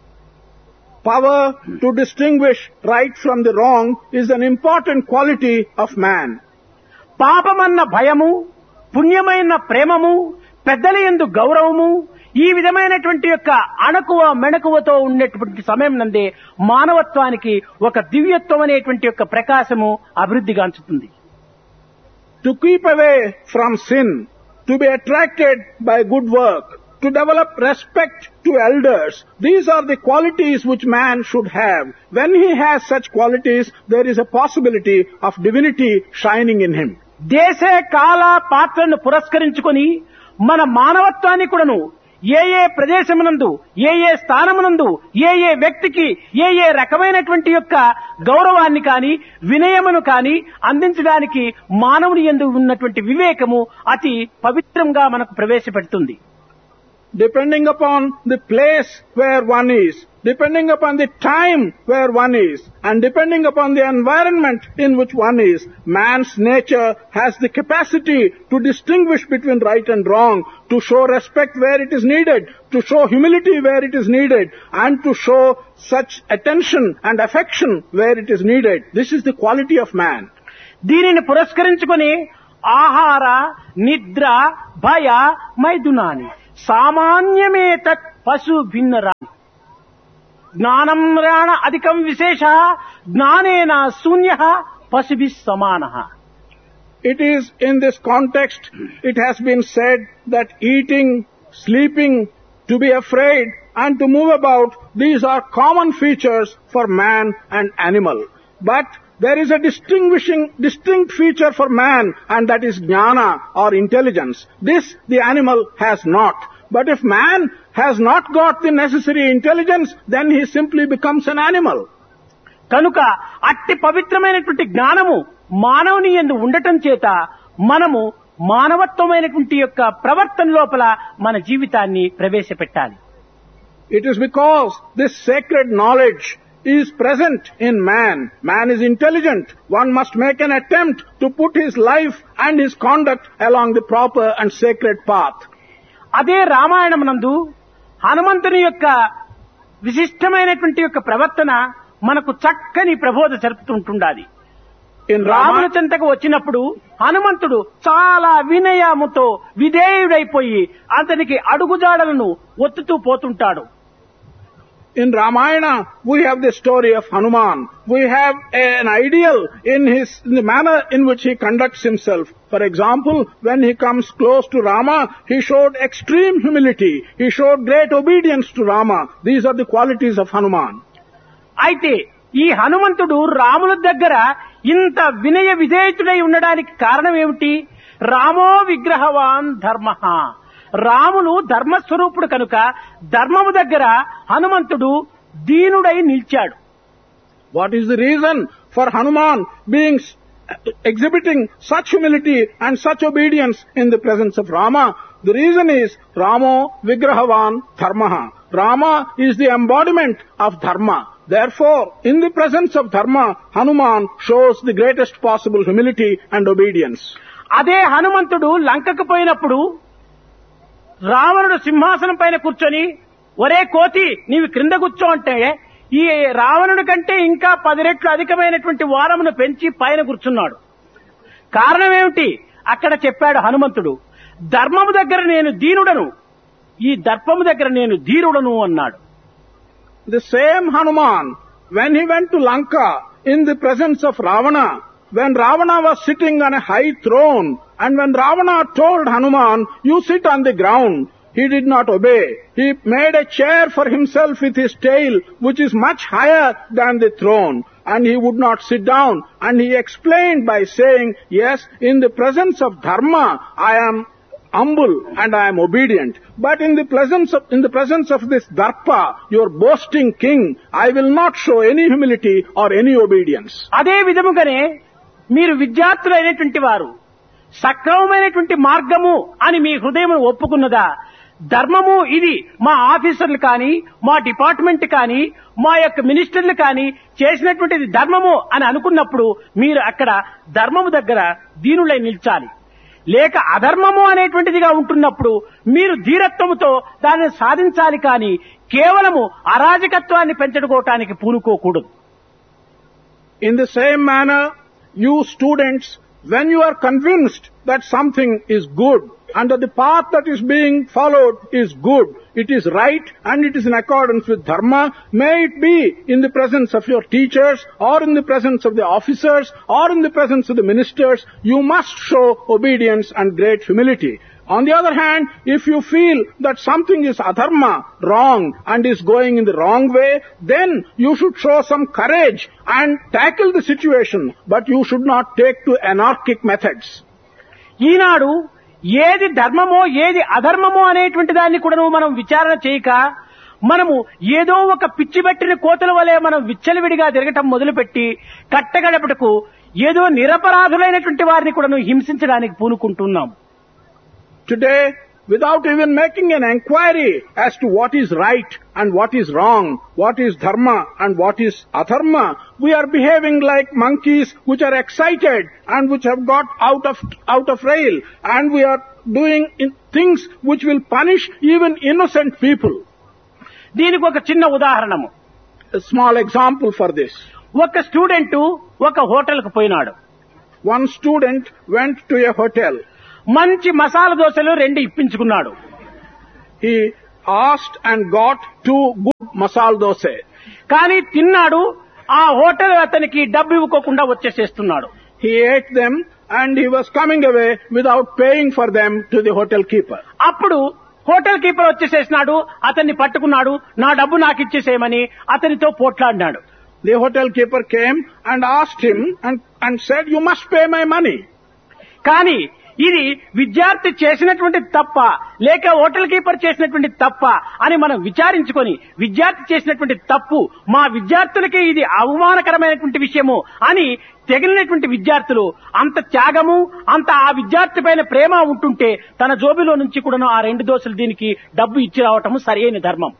Speaker 2: Power to distinguish right from the wrong is an important quality of man.
Speaker 1: పాపమన్న భయము, పుణ్యమైన ప్రేమము, పెద్దల యందు గౌరవము, ఈ విధమైనటువంటి యొక్క అణకువ మెణకువతో ఉండేటువంటి సమయం నందే మానవత్వానికి ఒక దివ్యత్వం అనేటువంటి యొక్క ప్రకాశము అభివృద్ధిగాంచుతుంది.
Speaker 2: To keep away from sin, to be attracted by good work, to develop respect to elders, these are the qualities which man should have. When he has such qualities, there is a possibility of divinity shining in him.
Speaker 1: దేశ కాల పాత్రను పురస్కరించుకొని మన మానవత్వాన్ని కూడాను ఏ ఏ ప్రదేశమునందు ఏ ఏ స్థానమునందు ఏ ఏ వ్యక్తికి ఏ ఏ రకమైనటువంటి యొక్క గౌరవాన్ని కానీ వినయమును కానీ అందించడానికి మానవుని యందు ఉన్నటువంటి వివేకము అతి పవిత్రంగా మనకు ప్రవేశపెడుతుంది.
Speaker 2: depending upon the place where one is, depending upon the time where one is, and depending upon the environment in which one is, man's nature has the capacity to distinguish between right and wrong, to show respect where it is needed, to show humility where it is needed, and to show such attention and affection where it is needed. This is the quality of man.
Speaker 1: దీనిని పురస్కరించుకొని ఆహార నిద్ర భయ మైథునాని సామాన్యమే తత్ పశు భిన్నరాని జ్ఞానం రాణ అధికం విశేష జ్ఞానేన శూన్య పశుభి సమాన.
Speaker 2: It is in this context, it has been said that eating, sleeping, to be afraid and to move about, these are common features for man and animal. But there is a distinguishing, distinct feature for man, and that is jnana or intelligence. This the animal has not. But if man has not got the necessary intelligence, then he simply becomes an animal.
Speaker 1: కనుక అట్టి పవిత్రమైనటువంటి జ్ఞానము మానవుని యందు ఉండటం చేత మనము మానవత్వమైనటువంటి యొక్క ప్రవర్తన లోపల మన జీవితాన్ని ప్రవేశపెట్టాలి.
Speaker 2: It is because this sacred knowledge is present in man. Man is intelligent. One must make an attempt to put his life and his conduct along the proper and sacred path.
Speaker 1: అదే రామాయణమునందు హనుమంతుని యొక్క విశిష్టమైనటువంటి యొక్క ప్రవర్తన మనకు చక్కని ప్రబోధ జరుపుతుంటుండాలి. రాముని చెంతకు వచ్చినప్పుడు హనుమంతుడు చాలా వినయముతో విధేయుడైపోయి అతనికి అడుగుజాడలను ఒత్తుతూ పోతుంటాడు.
Speaker 2: In Ramayana, we have the story of Hanuman. We have an ideal in his in the manner in which he conducts himself. For example, when he comes close to Rama, he showed extreme humility. He showed great obedience to Rama. These are the qualities of Hanuman.
Speaker 1: అయితే ఈ హనుమంతుడు రాముల దగ్గర ఇంత వినయ విధేయుడై ఉండడానికి కారణం ఏమిటి? రామో విగ్రహవాన్ ధర్మః. రాములు ధర్మస్వరూపుడు కనుక ధర్మము దగ్గర హనుమంతుడు దీనుడై నిలిచాడు.
Speaker 2: What is the reason for Hanuman being exhibiting such humility and such obedience in the presence of Rama? The reason is Ramo Vigrahavan Dharmaha. Rama is the embodiment of Dharma. Therefore, in the presence of Dharma, Hanuman shows the greatest possible humility and obedience.
Speaker 1: అదే హనుమంతుడు లంకకు పోయినప్పుడు రావణుడు సింహాసనం పైన కూర్చొని ఒరే కోతి నీవు క్రింద కూర్చో అంటే ఈ రావణుడి కంటే ఇంకా పది రెట్లు అధికమైనటువంటి వారమును పెంచి పైన కూర్చున్నాడు. కారణం ఏమిటి? అక్కడ చెప్పాడు హనుమంతుడు, ధర్మము దగ్గర నేను దీనుడను, ఈ దర్పము దగ్గర నేను ధీరుడను అన్నాడు.
Speaker 2: The same Hanuman, when he went to Lanka in the presence of Ravana, when Ravana was sitting on a high throne, and when Ravana told Hanuman, you sit on the ground, he did not obey. He made a chair for himself with his tail, which is much higher than the throne, and he would not sit down. And he explained by saying, yes, in the presence of Dharma, I am humble and I am obedient. But in the presence of, in the presence of this Darpa, your boasting king, I will not show any humility or any obedience.
Speaker 1: అదే విధముగానే మీరు విద్యార్థులైనటువంటి వారు సక్రమమైనటువంటి మార్గము అని మీ హృదయం ఒప్పుకున్నదా? ధర్మము ఇది మా ఆఫీసర్లు కానీ, మా డిపార్ట్మెంట్ కానీ, మా యొక్క మినిస్టర్లు కానీ చేసినటువంటిది ధర్మము అని అనుకున్నప్పుడు మీరు అక్కడ ధర్మము దగ్గర దీనులై నిల్చాలి. లేక అధర్మము అనేటువంటిదిగా ఉంటున్నప్పుడు మీరు ధీరత్వముతో దానిని సాధించాలి కానీ కేవలము అరాజకత్వాన్ని పెంచుకోవటానికి పూనుకోకూడదు.
Speaker 2: In the same manner, you students, when you are convinced that something is good and that the path that is being followed is good, it is right and it is in accordance with Dharma, may it be in the presence of your teachers or in the presence of the officers or in the presence of the ministers, you must show obedience and great humility. On the other hand, if you feel that something is adharma, wrong, and is going in the wrong way, then you should show some courage and tackle the situation, but you should not take to anarchic methods.
Speaker 1: ఈనాడు ఏది ధర్మమో ఏది అధర్మమో అనేటువంటి దాన్ని కూడా మనం విచారణ చేయక మనము ఏదో ఒక పిచ్చిబట్టిన కోతల వలె మనం విచ్చలవిడిగా తిరగటం మొదలుపెట్టి కట్టగడపటకు ఏదో నిరపరాధులైనటువంటి వారిని కూడా హింసించడానికి పూనుకుంటున్నాం.
Speaker 2: Today, without even making an inquiry as to what is right and what is wrong, what is dharma and what is adharma. We are behaving like monkeys which are excited and which have got out of, out of rail, and we are doing in things which will punish even innocent people.
Speaker 1: దీనికి ఒక చిన్న ఉదాహరణము.
Speaker 2: A small example for this.
Speaker 1: ఒక student ఒక హోటల్కు పోయినాడు.
Speaker 2: One student went to a hotel.
Speaker 1: మంచి మసాలా దోశలు రెండు ఇప్పించుకున్నాడు.
Speaker 2: He asked and got two good masala dosa.
Speaker 1: కానీ తిన్నాడు. ఆ హోటల్ అతనికి డబ్బు ఇవ్వకుండా వచ్చేసేస్తున్నాడు.
Speaker 2: He ate them and he was coming away without paying for them to the hotel keeper.
Speaker 1: అప్పుడు హోటల్ కీపర్ వచ్చేసేసినాడు. అతన్ని పట్టుకున్నాడు. నా డబ్బు నాకు ఇచ్చేసేయమని అతనితో పోట్లాడినాడు.
Speaker 2: The hotel keeper came and asked him and, and said, "You must pay my money."
Speaker 1: కానీ ఇది విద్యార్థి చేసినటువంటి తప్ప లేక హోటల్ కీపర్ చేసినటువంటి తప్ప అని మనం విచారించుకొని, విద్యార్థి చేసినటువంటి తప్పు మా విద్యార్థులకి ఇది అవమానకరమైనటువంటి విషయము అని తెగిలినటువంటి విద్యార్థులు అంత త్యాగము, అంత ఆ విద్యార్థి పైన ప్రేమ ఉంటుంటే తన జోబిలో నుంచి కూడా ఆ రెండు దోశలు దీనికి డబ్బు ఇచ్చి రావటము సరైన ధర్మం.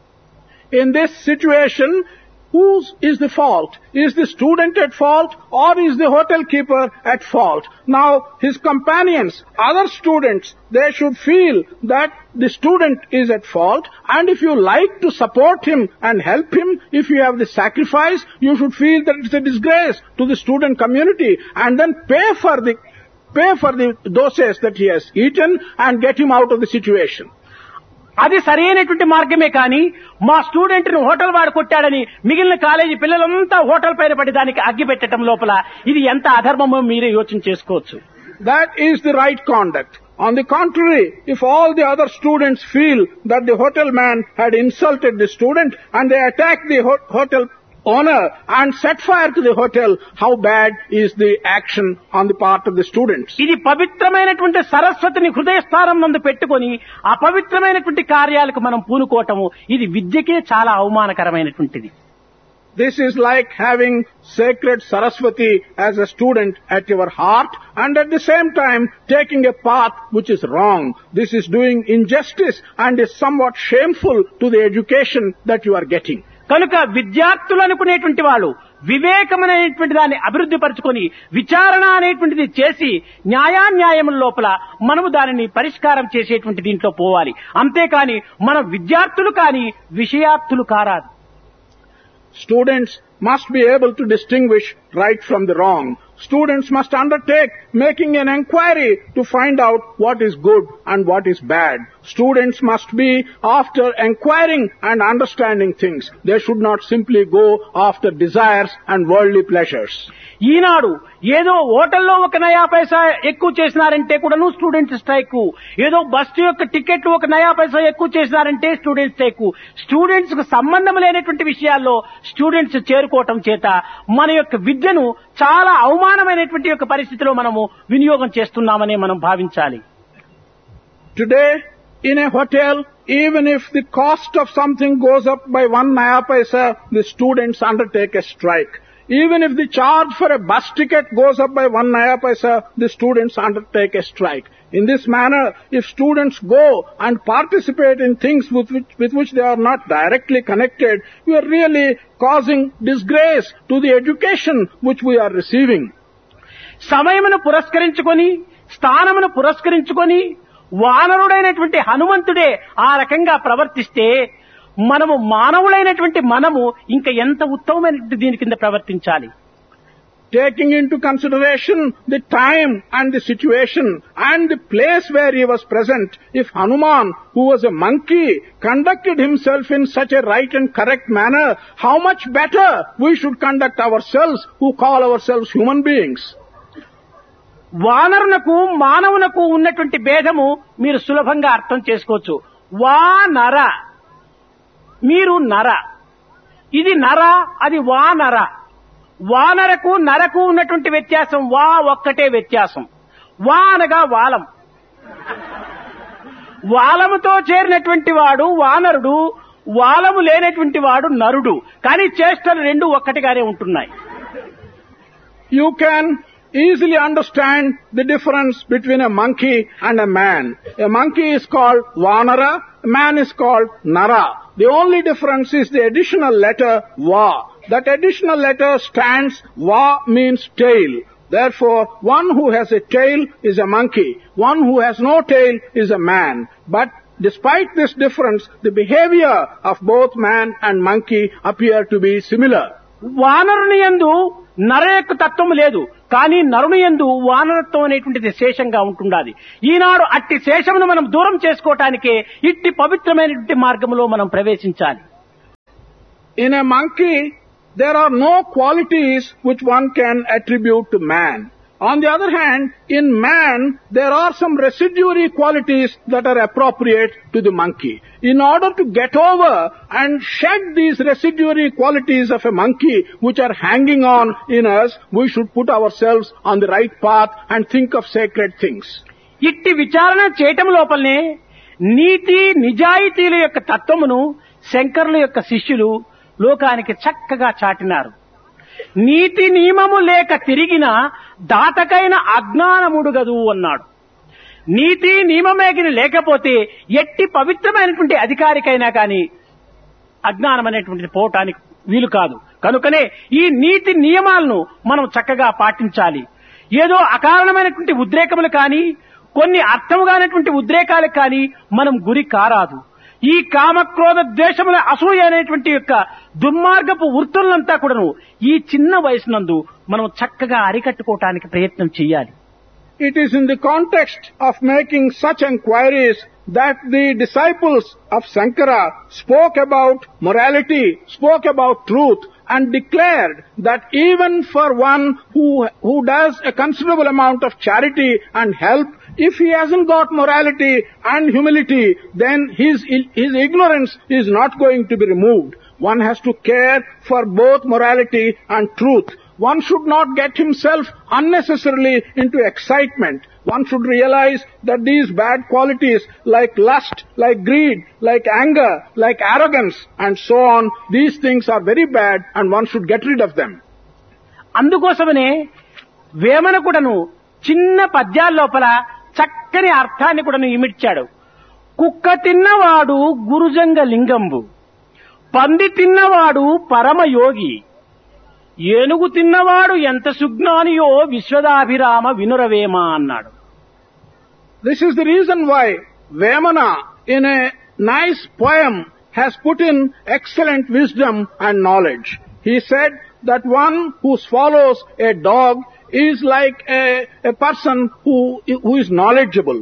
Speaker 2: In this situation, whose is the fault? Is the student at fault or is the hotel keeper at fault? Now, his companions, other students, they should feel that the student is at fault, and if you like to support him and help him, if you have the sacrifice, you should feel that it's a disgrace to the student community, and then pay for the, pay for the doses that he has eaten and get him out of the situation.
Speaker 1: అది సరైనటువంటి మార్గమే. కానీ మా student ను hotel వాడు కొట్టాడని మిగిలిన college పిల్లలంతా hotel పైన పడి దానికి అగ్గి పెట్టడం లోపల ఇది ఎంత అధర్మమో మీరే యోచన చేసుకోవచ్చు.
Speaker 2: That is the right conduct. On the contrary, if all the other students feel that the hotel man had insulted the student and they attack the ho- hotel owner and set fire to the hotel, how bad is the action on the part of the students?
Speaker 1: ఇది పవిత్రమైనటువంటి సరస్వతిని హృదయ స్థానం నందు పెట్టుకొని అపవిత్రమైనటువంటి కార్యాలకు మనం పూనుకోవటము ఇది విద్యకే చాలా అవమానకరమైనటువంటిది.
Speaker 2: This is like having sacred Saraswati as a student at your heart and at the same time taking a path which is wrong. This is doing injustice and is somewhat shameful to the education that you are getting.
Speaker 1: కనుక విద్యార్థులు అనుకునేటువంటి వాళ్ళు వివేకమైనటువంటి దాన్ని అభివృద్ధి పరుచుకొని విచారణ అనేటువంటిది చేసి న్యాయాన్యాయముల లోపల మనము దానిని పరిష్కారం చేసేటువంటి దీంట్లో పోవాలి. అంతేకాని మన విద్యార్థులు కాని విషయార్థులు కారాదు.
Speaker 2: Students must be able to distinguish right from the wrong. Students must undertake making an inquiry to find out what is good and what is bad. Students must be after inquiring and understanding things. They should not simply go after desires and worldly pleasures.
Speaker 1: ఈనాడు ఏదో హోటల్లో ఒక నయా పైసా ఎక్కువ చేసినారంటే కూడాను student strike, ఏదో bus యొక్క ticket ఒక నయా పైసా ఎక్కువ చేసినారంటే స్టూడెంట్ స్ట్రైక్. స్టూడెంట్స్ కు సంబంధం లేనటువంటి విషయాల్లో స్టూడెంట్స్ చేరుకోవటం చేత మన యొక్క విద్యను చాలా అవమానమైనటువంటి యొక్క పరిస్థితిలో మనము వినియోగం చేస్తున్నామని మనం భావించాలి.
Speaker 2: Today, in a hotel, even if the cost of something goes up by one naya paisa, the students undertake a strike. Even if the charge for a bus ticket goes up by one naya paisa, the students undertake a strike. In this manner, if students go and participate in things with which, with which they are not directly connected, we are really causing disgrace to the education which we are receiving.
Speaker 1: సమయమును పురస్కరించుకొని స్థానమును పురస్కరించుకొని వానరుడైనటువంటి హనుమంతుడే ఆ రకంగా ప్రవర్తిస్తే మనము మానవులైనటువంటి మనము ఇంకా ఎంత ఉత్తమమైనటువంటి దీని కింద ప్రవర్తించాలి.
Speaker 2: Taking into consideration the time and the situation and the place where he was present, if Hanuman, who was a monkey, conducted himself in such a right and correct manner, how much better we should conduct ourselves who call ourselves human beings.
Speaker 1: వానరునకు మానవునకు ఉన్నటువంటి భేదము మీరు సులభంగా అర్థం చేసుకోవచ్చు. వానర, మీరు నర, ఇది నర, అది వానర. వానరకు నరకు ఉన్నటువంటి వ్యత్యాసం వా ఒక్కటే వ్యత్యాసం. వా అనగా వాలం. వాలముతో చేరినటువంటి వాడు వానరుడు, వాలము లేనటువంటి వాడు నరుడు. కానీ చేష్టలు రెండు ఒక్కటిగానే ఉంటున్నాయి.
Speaker 2: You can easily understand the difference between a monkey and a man. A monkey is called Vanara, a man is called Nara. The only difference is the additional letter Va. That additional letter stands, Va means tail. Therefore, one who has a tail is a monkey. One who has no tail is a man. But despite this difference, the behavior of both man and monkey appear to be similar.
Speaker 1: వానరుని యందు నర యొక్క తత్వం లేదు, కానీ నరుని యందు వానరత్వం అనేటువంటిది శేషంగా ఉంటుండాలి. ఈనాడు అట్టి శేషమును మనం దూరం చేసుకోవటానికే ఇట్టి పవిత్రమైనటువంటి మార్గంలో మనం ప్రవేశించాలి.
Speaker 2: In a monkey, there are no qualities which one can attribute to man. On the other hand, in man, there are some residuary qualities that are appropriate to the monkey. In order to get over and shed these residuary qualities of a monkey which are hanging on in us, we should put ourselves on the right path and think of sacred things.
Speaker 1: ఇట్టి విచారణ చేయటం లోపలనే నీతి నిజాయితీల యొక్క తత్వమును శంకరుల యొక్క శిష్యులు లోకానికి చక్కగా చాటినారు. నీతి నియమము లేక తిరిగిన దాతకైన అజ్ఞానముడుగదు అన్నాడు. నీతి నియమమేగిన లేకపోతే ఎట్టి పవిత్రమైనటువంటి అధికారికైనా కానీ అజ్ఞానం అనేటువంటిది పోవటానికి వీలు కాదు. కనుకనే ఈ నీతి నియమాలను మనం చక్కగా పాటించాలి. ఏదో అకారణమైనటువంటి ఉద్రేకములు కానీ కొన్ని అర్థముగానటువంటి ఉద్రేకాలకు కానీ మనం గురి కారాదు. ఈ కామక్రోధ ద్వేషముల అసూయ అనేటువంటి యొక్క దుర్మార్గపు వృత్తులంతా కూడాను ఈ చిన్న వయసునందు మనం చక్కగా అరికట్టుకోవటానికి ప్రయత్నం చేయాలి.
Speaker 2: It is in the context of making such enquiries that the disciples of Sankara spoke about morality, spoke about truth, and declared that even for one who, who does a considerable amount of charity and help, if he hasn't got morality and humility, then his, his ignorance is not going to be removed. One has to care for both morality and truth. One should not get himself unnecessarily into excitement. One should realize that these bad qualities like lust, like greed, like anger, like arrogance and so on, these things are very bad and one should get rid of them.
Speaker 1: అందుకోసమనే వేమన కూడాను చిన్న పద్యాల లోపల చక్కని అర్థాన్ని కూడాను ఇమిడ్చాడు. కుక్క తిన్నవాడు గురుజంగ లింగంబు, పంది తిన్నవాడు పరమయోగి, ఏనుగు తిన్నవాడు ఎంత సుజ్ఞానియో విశ్వదాభిరామ వినురవేమ అన్నాడు.
Speaker 2: This is the reason why Vemana in a nice poem has put in excellent wisdom and knowledge. He said that one who swallows a dog is like a, a person who, who is knowledgeable.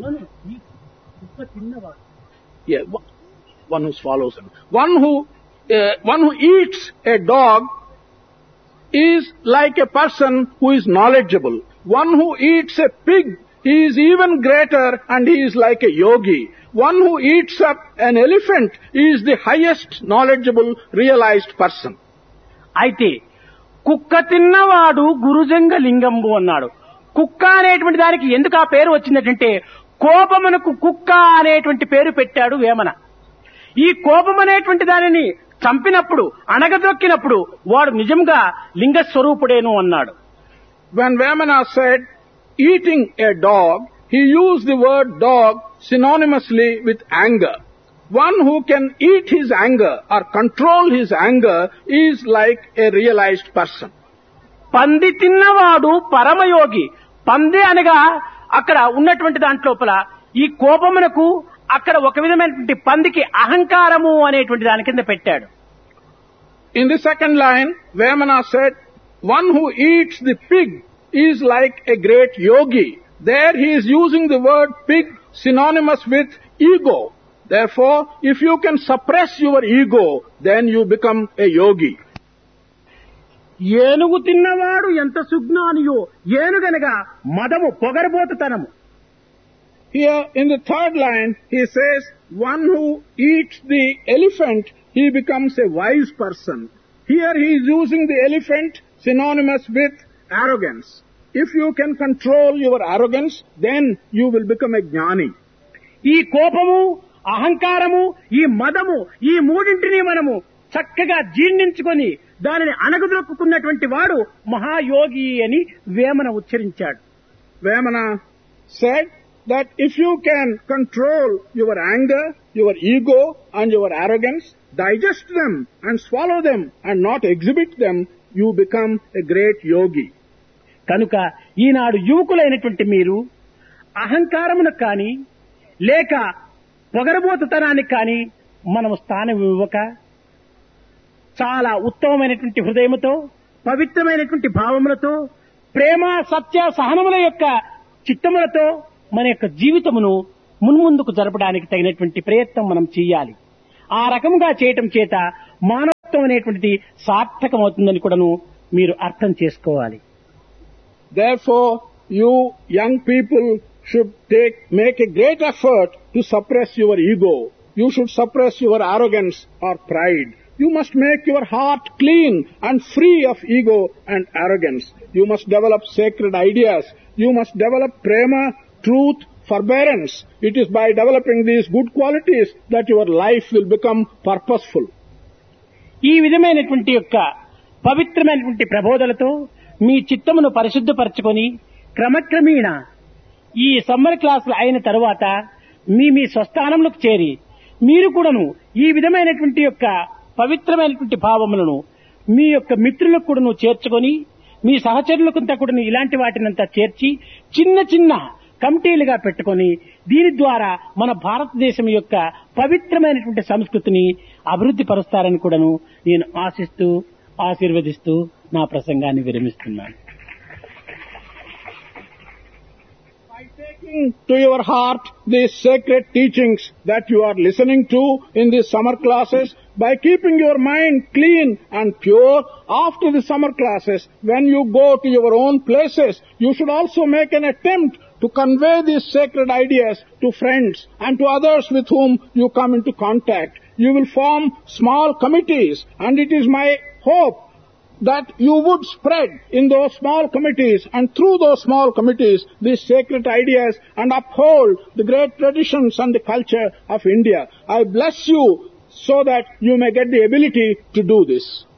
Speaker 2: Yeah, one who swallows him. One who, uh, one who eats a dog is like a person who is knowledgeable. One who eats a pig is even greater and he is like a yogi. One who eats up an elephant is the highest knowledgeable realized person.
Speaker 1: అయితే కుక్క తిన్నవాడు గురుజంగ లింగంబు అన్నాడు. కుక్క అనేటువంటి దానికి ఎందుకు ఆ పేరు వచ్చిందంటే కోపమునకు కుక్క అనేటువంటి పేరు పెట్టాడు వేమన. ఈ కోపం అనేటువంటి దానిని చంపినప్పుడు అణగదొక్కినప్పుడు వాడు నిజంగా లింగ స్వరూపుడేను అన్నాడు.
Speaker 2: When Vemana said eating a dog, he used the word dog synonymously with anger. One who can eat his anger or control his anger is like a realized person.
Speaker 1: పంది తిన్నవాడు పరమయోగి. పంది అనగా అక్కడ ఉన్నటువంటి దాంట్లోపల ఈ కోపమునకు అక్కడ ఒక విధమైనటువంటి పందికి అహంకారము అనేటువంటి దాని కింద పెట్టాడు.
Speaker 2: In the second line, Vemana said, one who eats the pig is like a great yogi. There he is using the word pig synonymous with ego. Therefore, if you can suppress your ego, then you become a yogi.
Speaker 1: ఏనుగు తిన్నవాడు ఎంత సుజ్ఞానియో, ఏనుగనగా మదము పొగరబోతుతనము.
Speaker 2: Here in the third line, he says, one who eats the elephant, he becomes a wise person. Here he is using the elephant synonymous with arrogance. If you can control your arrogance, then you will become a jnani.
Speaker 1: ఈ కోపము, అహంకారము, ఈ మదము, ఈ మూడింటిని మనము చక్కగా జీర్ణించుకొని దానిని అణగదొక్కుకున్నటువంటి వాడు మహాయోగి అని Vemana ఉచ్చరించాడు.
Speaker 2: Vemana said that if you can control your anger, your ego and your arrogance, digest them and swallow them and not exhibit them, you become a great yogi.
Speaker 1: కనుక ఈనాడు యువకులైనటువంటి మీరు అహంకారమునకు కానీ లేక పొగరబోతుతనానికి కానీ మనము స్థానం ఇవ్వక చాలా ఉత్తమమైనటువంటి హృదయముతో పవిత్రమైనటువంటి భావములతో ప్రేమ సత్య సహనముల యొక్క చిత్తములతో మన యొక్క జీవితమును మున్ముందుకు జరపడానికి తగినటువంటి ప్రయత్నం మనం చేయాలి. ఆ రకంగా చేయటం చేత మానవత్వం అనేటువంటిది సార్థకమవుతుందని కూడాను మీరు అర్థం చేసుకోవాలి.
Speaker 2: Therefore, you young people should take, make a great effort to suppress your ego. You should suppress your arrogance or pride. You must make your heart clean and free of ego and arrogance. You must develop sacred ideas. You must develop prema, truth, forbearance. It is by developing these good qualities that your life will become purposeful.
Speaker 1: ఈ విధమైనటువంటి యొక్క పవిత్రమైనటువంటి ప్రబోధలతో మీ చిత్తమును పరిశుద్ధపరచుకొని క్రమక్రమేణ ఈ summer క్లాసులు అయిన తరువాత మీ మీ స్వస్థానములకు చేరి మీరు కూడాను ఈ విధమైనటువంటి యొక్క పవిత్రమైనటువంటి భావములను మీ యొక్క మిత్రులకు కూడాను చేర్చుకొని మీ సహచరులకంతా కూడా ఇలాంటి వాటినంతా చేర్చి చిన్న చిన్న కమిటీలుగా పెట్టుకొని దీని ద్వారా మన భారతదేశం యొక్క పవిత్రమైనటువంటి సంస్కృతిని అభివృద్ధి పరుస్తారని కూడాను నేను ఆశిస్తూ ఆశీర్వదిస్తూ నా ప్రసంగాన్ని విరమిస్తున్నాను.
Speaker 2: By taking to your heart these sacred teachings that you are listening to in these summer classes, by keeping your mind clean and pure after the summer classes, when you go to your own places, you should also make an attempt to convey these sacred ideas to friends and to others with whom you come into contact. You will form small committees, and it is my hope that you would spread in those small committees and through those small committees these sacred ideas and uphold the great traditions and the culture of India. I bless you so that you may get the ability to do this.